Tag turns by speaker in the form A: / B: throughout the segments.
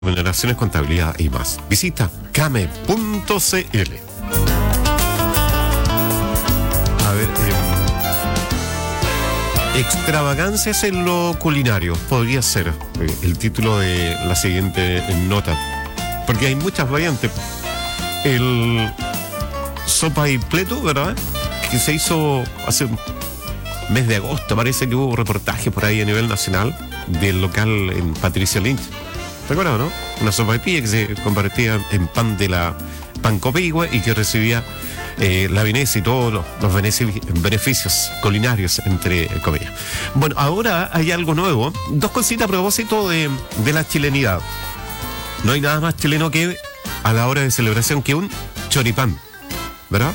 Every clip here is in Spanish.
A: remuneraciones, contabilidad y más. Visita kame.cl. A ver, extravagancias en lo culinario podría ser el título de la siguiente nota, porque hay muchas variantes. El sopa y pleto, ¿verdad?, que se hizo hace un mes de agosto, parece que hubo reportaje por ahí a nivel nacional del local en Patricia Lynch. ¿Te acuerdas, no? Una sopaipilla que se convertía en pan de la Pancopigua y que recibía la Venecia y todos los beneficios culinarios, entre comillas. Bueno, ahora hay algo nuevo. Dos cositas a propósito de la chilenidad. No hay nada más chileno que a la hora de celebración que un choripán, ¿verdad?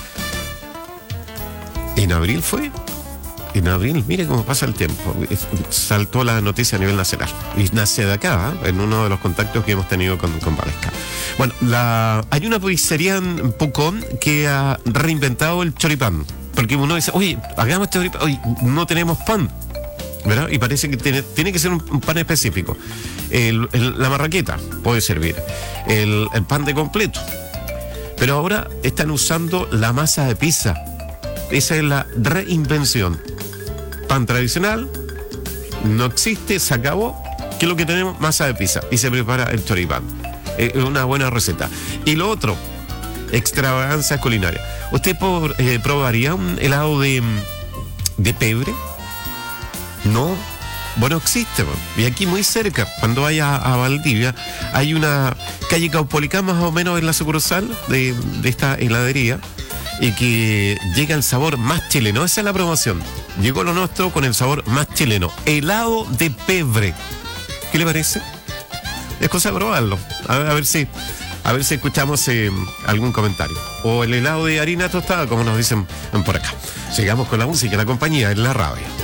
A: En abril fue. En abril, mire cómo pasa el tiempo. Saltó la noticia a nivel nacional. Y nace de acá, en uno de los contactos que hemos tenido con Valesca. Bueno, hay una pizzería en Pucón que ha reinventado el choripán. Porque uno dice, oye, hagamos choripán, oye, no tenemos pan, ¿verdad? Y parece que tiene que ser un pan específico. La marraqueta puede servir. El pan de completo. Pero ahora están usando la masa de pizza. Esa es la reinvención. Pan tradicional no existe, se acabó. ¿Qué es lo que tenemos? Masa de pizza. Y se prepara el choripán. Es una buena receta. Y lo otro, extravagancia culinaria. ¿Usted probaría un helado de pebre? No. Bueno, existe. Y aquí muy cerca, cuando vaya a Valdivia, hay una calle Caupolicán más o menos en la sucursal de esta heladería. Y que llega el sabor más chileno. Esa es la promoción. Llegó lo nuestro con el sabor más chileno. Helado de pebre. ¿Qué le parece? Es cosa de probarlo. A ver si escuchamos algún comentario. O el helado de harina tostada, como nos dicen por acá. Llegamos con la música, la compañía en la radio.